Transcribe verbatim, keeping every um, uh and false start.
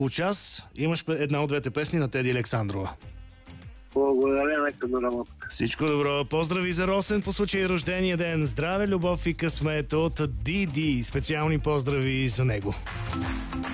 час имаш една от двете песни на Теди Александрова. Благодаря, нека да работя. Всичко добро. Поздрави за Росен по случай рождения ден. Здраве, любов и късмет от Диди. Специални поздрави за него.